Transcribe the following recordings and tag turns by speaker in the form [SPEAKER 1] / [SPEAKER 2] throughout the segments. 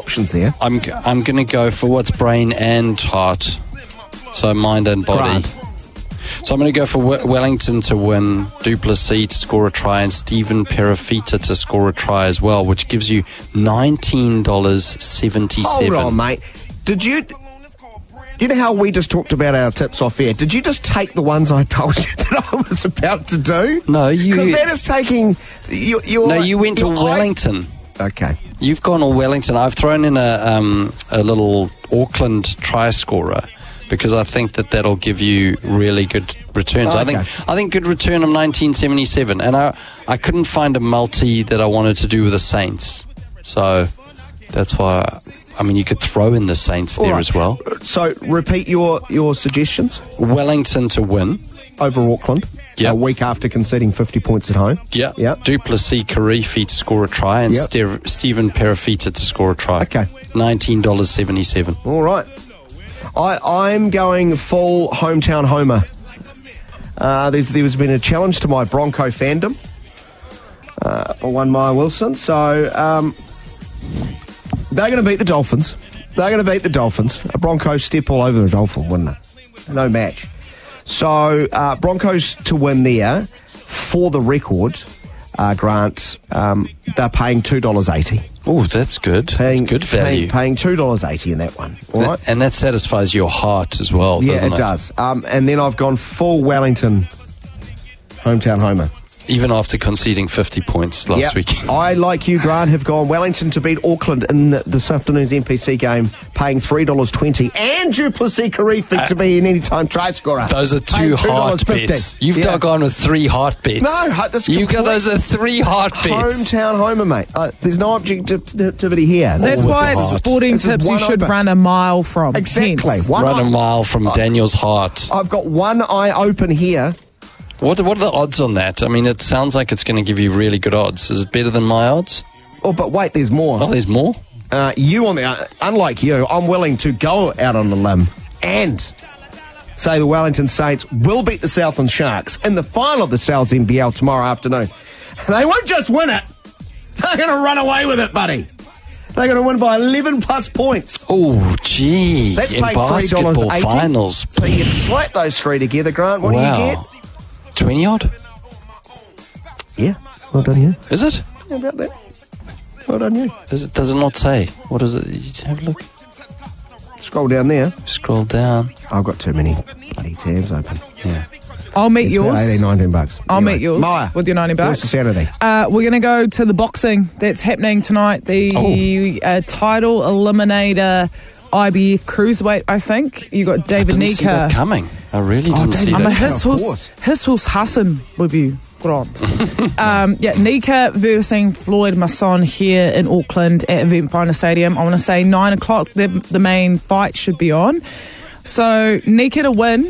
[SPEAKER 1] options there.
[SPEAKER 2] I'm going to go for what's brain and heart. So mind and body.
[SPEAKER 1] Grant.
[SPEAKER 2] So I'm going to go for Wellington to win, Duplessis to score a try, and Stephen Perafita to score a try as well, which gives you $19.77.
[SPEAKER 1] Hold on, mate. Did you know how we just talked about our tips off air? Did you just take the ones I told you that I was about to do?
[SPEAKER 2] No, you...
[SPEAKER 1] Because that is taking...
[SPEAKER 2] you went to Wellington.
[SPEAKER 1] Okay.
[SPEAKER 2] You've gone to Wellington. I've thrown in a little Auckland try scorer, because I think that'll give you really good returns.
[SPEAKER 1] Okay.
[SPEAKER 2] I think good return of 1977, and I couldn't find a multi that I wanted to do with the Saints, so that's why. You could throw in the Saints there as well.
[SPEAKER 1] So repeat your suggestions.
[SPEAKER 2] Wellington to win
[SPEAKER 1] over Auckland.
[SPEAKER 2] Yep.
[SPEAKER 1] A week after conceding 50 points at home.
[SPEAKER 2] Yeah.
[SPEAKER 1] Yep.
[SPEAKER 2] Duplessis Karifi to score a try, and Stephen Perafita to score a try.
[SPEAKER 1] Okay.
[SPEAKER 2] $19.77.
[SPEAKER 1] All right. I'm going full hometown homer. There's been a challenge to my Bronco fandom for one Maya Wilson. So they're going to beat the Dolphins. A Broncos step all over the Dolphin, wouldn't it? No match. So Broncos to win there. For the record, Grant, they're paying $2.80.
[SPEAKER 2] Oh, that's good. That's good value.
[SPEAKER 1] Paying $2.80 in that one. All right?
[SPEAKER 2] And that satisfies your heart as well, doesn't it?
[SPEAKER 1] Yeah, it does. And then I've gone full Wellington hometown homer.
[SPEAKER 2] Even after conceding 50 points last weekend.
[SPEAKER 1] I, like you, Grant, have gone Wellington to beat Auckland in this afternoon's NPC game, paying $3.20, and Duplessis Karifi to be an anytime try scorer.
[SPEAKER 2] Those are two heart bets. You've gone with three heart bets.
[SPEAKER 1] No, that's
[SPEAKER 2] those are three heart bets.
[SPEAKER 1] Hometown homer, mate. There's no objectivity here.
[SPEAKER 3] That's why it's sporting tips you should run a mile from.
[SPEAKER 1] Exactly.
[SPEAKER 2] Run a mile from Daniel's heart.
[SPEAKER 1] I've got one eye open here.
[SPEAKER 2] What are the odds on that? It sounds like it's going to give you really good odds. Is it better than my odds?
[SPEAKER 1] Oh, but wait, there's more.
[SPEAKER 2] Oh, there's more?
[SPEAKER 1] Unlike you, I'm willing to go out on a limb and say the Wellington Saints will beat the Southland Sharks in the final of the Sal's NBL tomorrow afternoon. They won't just win it. They're going to run away with it, buddy. They're going to win by 11 plus points.
[SPEAKER 2] Oh, gee.
[SPEAKER 1] Let's
[SPEAKER 2] in
[SPEAKER 1] pay
[SPEAKER 2] basketball
[SPEAKER 1] $3.80.
[SPEAKER 2] finals.
[SPEAKER 1] So you slap those three together, Grant. What do you get?
[SPEAKER 2] 20 odd?
[SPEAKER 1] Yeah. Well done, you.
[SPEAKER 2] Is it?
[SPEAKER 1] How about that? Well done, you.
[SPEAKER 2] Does it not say? What is it? Have a look.
[SPEAKER 1] Scroll down there.
[SPEAKER 2] Scroll down.
[SPEAKER 1] I've got too many bloody tabs open.
[SPEAKER 2] Yeah.
[SPEAKER 3] I'll meet yours.
[SPEAKER 1] $19.
[SPEAKER 3] I'll meet yours.
[SPEAKER 1] Maya,
[SPEAKER 3] with your $90.
[SPEAKER 1] It's Saturday.
[SPEAKER 3] We're going to go to the boxing that's happening tonight. The title eliminator IBF Cruiserweight, I think. You got David
[SPEAKER 2] I didn't see that
[SPEAKER 3] Nika
[SPEAKER 2] coming. I really didn't see
[SPEAKER 3] I'm
[SPEAKER 2] that.
[SPEAKER 3] his horse Hassan with you, Grant. Nika versus Floyd Masson here in Auckland at Event Finder Stadium. I want to say 9 o'clock. The main fight should be on. So Nika to win,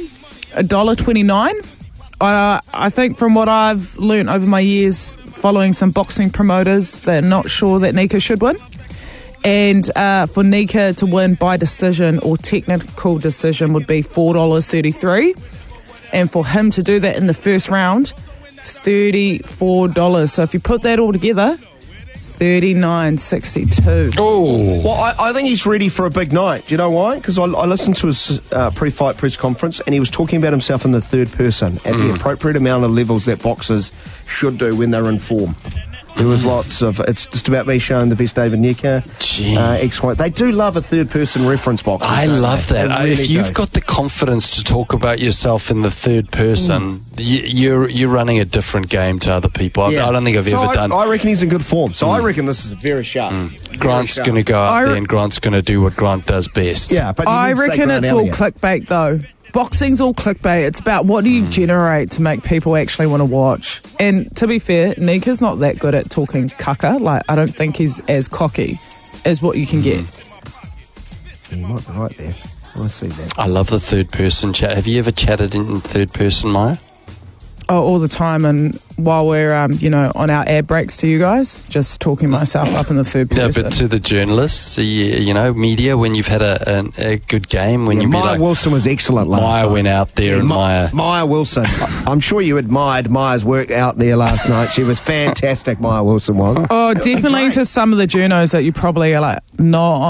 [SPEAKER 3] $1.29. I think from what I've learnt over my years following some boxing promoters, they're not sure that Nika should win. And for Nika to win by decision or technical decision would be $4.33. And for him to do that in the first round, $34. So if you put that all together, $39.62.
[SPEAKER 2] Oh.
[SPEAKER 1] Well, I think he's ready for a big night. Do you know why? Because I listened to his pre-fight press conference, and he was talking about himself in the third person at the appropriate amount of levels that boxers should do when they're in form. There was lots of... It's just about me showing the best David Nika. X1. They do love a third-person reference box.
[SPEAKER 2] I love that.
[SPEAKER 1] Really
[SPEAKER 2] if you've got the confidence to talk about yourself in the third person, you're running a different game to other people. I don't think I've ever done...
[SPEAKER 1] I reckon he's in good form. So I reckon this is very sharp.
[SPEAKER 2] Grant's going to go out there and Grant's going to do what Grant does best.
[SPEAKER 1] Yeah, but
[SPEAKER 3] I reckon it's all clickbait, though. Boxing's all clickbait. It's about what do you generate to make people actually want to watch. And to be fair, Nika's not that good at talking caca. Like, I don't think he's as cocky as what you can get.
[SPEAKER 1] You might be right there. I see that.
[SPEAKER 2] I love the third person chat. Have you ever chatted in third person, Maya?
[SPEAKER 3] Oh, all the time, and while we're, on our ad breaks to you guys, just talking myself up in the third person.
[SPEAKER 2] Yeah, but to the journalists, media, when you've had a good game, when
[SPEAKER 1] Maya Wilson was excellent last night.
[SPEAKER 2] Maya went out there and
[SPEAKER 1] Maya Wilson. I'm sure you admired Maya's work out there last night. She was fantastic, Maya Wilson was.
[SPEAKER 3] Oh, definitely to some of the journos that you probably are like, not